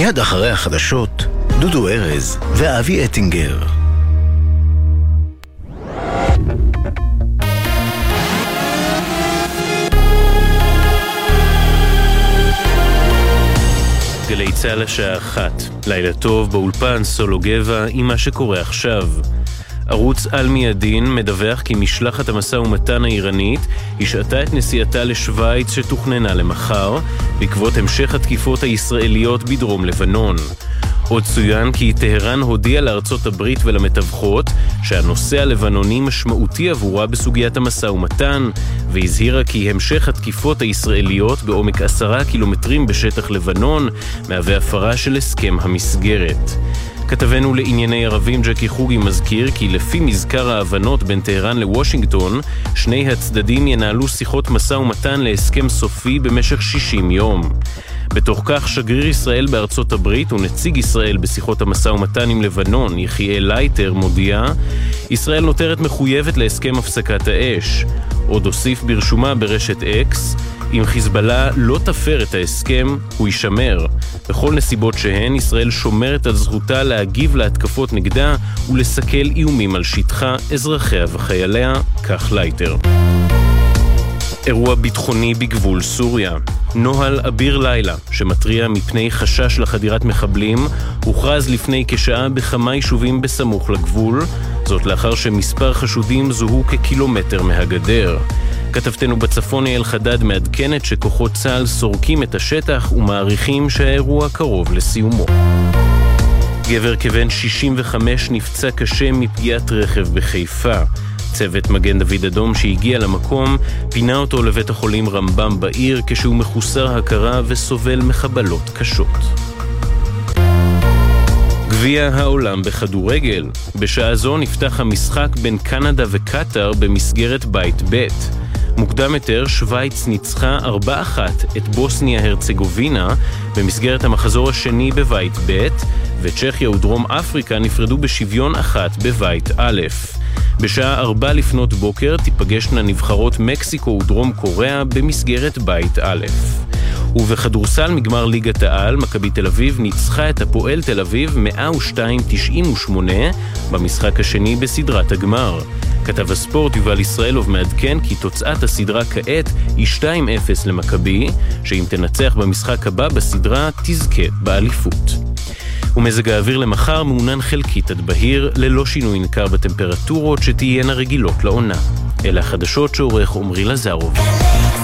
מיד אחרי החדשות, דודו ארז ואבי אטינגר. גלי צהל השעה 1. לילה טוב באולפן סולו גבע עם מה שקורה עכשיו. ערוץ על מידין מדווח כי משלחת המשא ומתן האיראנית השעתה את נסיעתה לשוויץ שתוכננה למחר בעקבות המשך התקיפות הישראליות בדרום לבנון. עוד צוין כי טהרן הודיע לארצות הברית ולמתווכות שהנושא הלבנוני משמעותי עבורה בסוגיית המשא ומתן, והזהירה כי המשך התקיפות הישראליות בעומק 10 קילומטרים בשטח לבנון מהווה הפרה של הסכם המסגרת. כתבנו לענייני ערבים ג'קי חוגי מזכיר כי לפי מזכר ההבנות בין טהרן לוושינגטון, שני הצדדים ינהלו שיחות משא ומתן להסכם סופי במשך 60 יום. בתוך כך שגריר ישראל בארצות הברית ונציג ישראל בשיחות המשא ומתן עם לבנון, יחיאל לייטר, מודיע, ישראל נותרת מחויבת להסכם הפסקת האש. עוד הוסיף ברשומה ברשת אקס, אם חיזבאללה לא תפר את ההסכם, הוא יישמר. בכל נסיבות שהן, ישראל שומרת על זכותה להגיב להתקפות נגדה ולסכל איומים על שטחה, אזרחיה וחייליה, כך לייטר. אירוע ביטחוני בגבול סוריה. נוהל אביר לילה, שמטריע מפני חשש לחדירת מחבלים, הוכרז לפני כשעה בכמה יישובים בסמוך לגבול, זאת לאחר שמספר חשודים זוהו כקילומטר מהגדר. כתבתנו בצפון יעל חדד מעדכנת שכוחות צה"ל סורקים את השטח ומעריכים שהאירוע קרוב לסיומו. גבר כבן 65 נפצע קשה מפגיעת רכב בחיפה. צוות מגן דוד אדום שהגיע למקום פינה אותו לבית החולים רמב"ם בעיר כשהוא מחוסר הכרה וסובל מחבלות קשות. גביע העולם בכדורגל. בשעה זו נפתח המשחק בין קנדה וקטר במסגרת בית ב'. מוקדם יותר שוויץ ניצחה 4-1 את בוסניה הרצגובינה במסגרת המחזור השני בבית ב', וצ'כיה ודרום אפריקה נפרדו בשוויון 1 בבית א'. בשעה 4 לפנות בוקר תיפגשנה נבחרות מקסיקו ודרום קוריאה במסגרת בית א'. ובכדורסל מגמר ליגת העל, מכבי תל אביב ניצחה את הפועל תל אביב 102-98 במשחק השני בסדרת הגמר. כתב הספורט יובל ישראלוב מעדכן כי תוצאת הסדרה כעת היא 2-0 למכבי, שאם תנצח במשחק הבא בסדרה תזכה באליפות. ומזג האוויר למחר מעונן חלקית עד בהיר, ללא שינוי ניכר בטמפרטורות שתהיינה רגילות לעונה. אלה החדשות שעורך עומרי לזרוב.